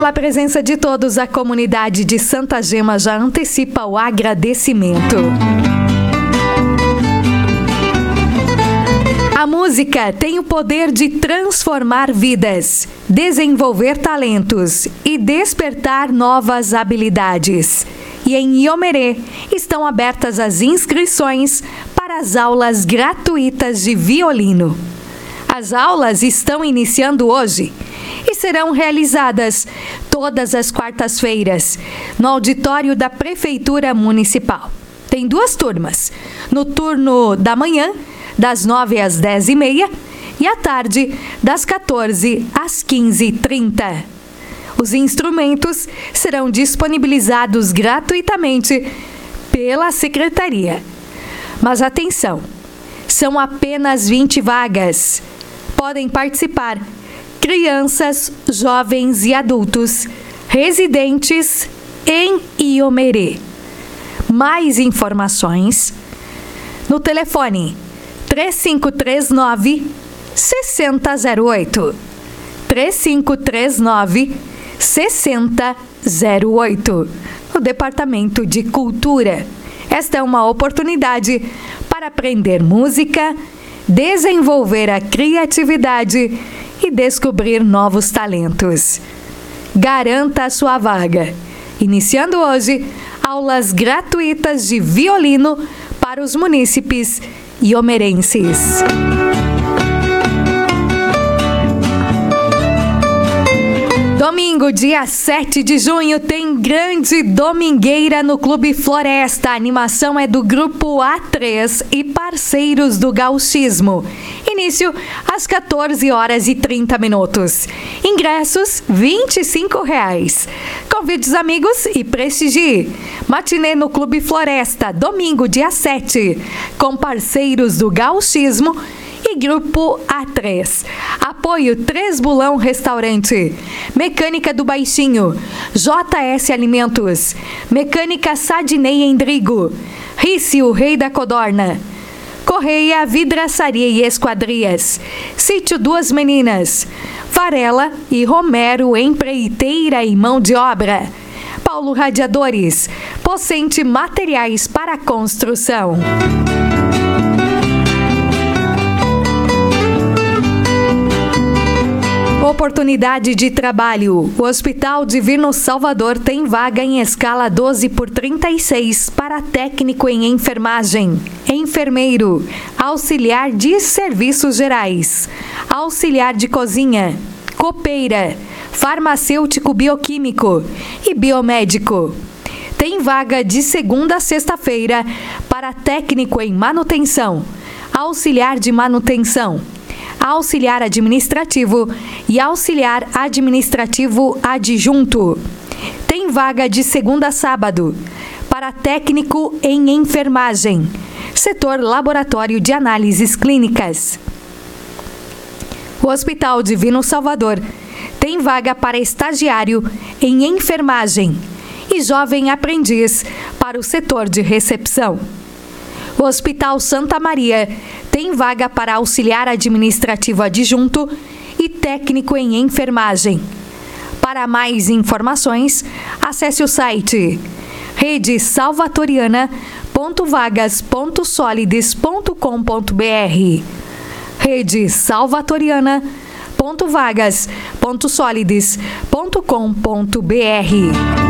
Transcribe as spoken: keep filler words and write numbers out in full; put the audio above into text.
A presença de todos, a comunidade de Santa Gema já antecipa o agradecimento. A música tem o poder de transformar vidas, desenvolver talentos e despertar novas habilidades. E em Iomerê estão abertas as inscrições para as aulas gratuitas de violino. As aulas estão iniciando hoje e serão realizadas todas as quartas-feiras no auditório da Prefeitura Municipal. Tem duas turmas, no turno da manhã, das nove às dez e meia, e à tarde, das quatorze às quinze e trinta. Os instrumentos serão disponibilizados gratuitamente pela Secretaria. Mas atenção, são apenas vinte vagas. Podem participar crianças, jovens e adultos residentes em Iomerê. Mais informações no telefone três cinco três nove, seis zero zero oito. três cinco três nove, seis zero zero oito. No Departamento de Cultura. Esta é uma oportunidade para aprender música, desenvolver a criatividade e descobrir novos talentos. Garanta a sua vaga. Iniciando hoje, aulas gratuitas de violino para os munícipes iomerenses. Domingo, dia sete de junho, tem grande domingueira no Clube Floresta. A animação é do Grupo A três e Parceiros do Gauchismo. Início às quatorze horas e trinta minutos. Ingressos, vinte e cinco reais. Convide os amigos e prestigie. Matinê no Clube Floresta, domingo, dia sete, com Parceiros do Gauchismo e Grupo A três. Apoio Três Bulão Restaurante, Mecânica do Baixinho, J S Alimentos, Mecânica Sadney Endrigo, Rice, o Rei da Codorna, Correia Vidraçaria e Esquadrias, Sítio Duas Meninas, Varela e Romero Empreiteira e Mão de Obra, Paulo Radiadores, Pocente Materiais para Construção. Oportunidade de trabalho. O Hospital Divino Salvador tem vaga em escala doze por trinta e seis para técnico em enfermagem, enfermeiro, auxiliar de serviços gerais, auxiliar de cozinha, copeira, farmacêutico bioquímico e biomédico. Tem vaga de segunda a sexta-feira para técnico em manutenção, auxiliar de manutenção, auxiliar administrativo e auxiliar administrativo adjunto. Tem vaga de segunda a sábado para técnico em enfermagem, setor laboratório de análises clínicas. O Hospital Divino Salvador tem vaga para estagiário em enfermagem e jovem aprendiz para o setor de recepção. O Hospital Santa Maria tem vaga para auxiliar administrativo adjunto e técnico em enfermagem. Para mais informações, acesse o site rede salvatoriana ponto vagas ponto solides ponto com ponto br. rede salvatoriana ponto vagas ponto solides ponto com ponto br.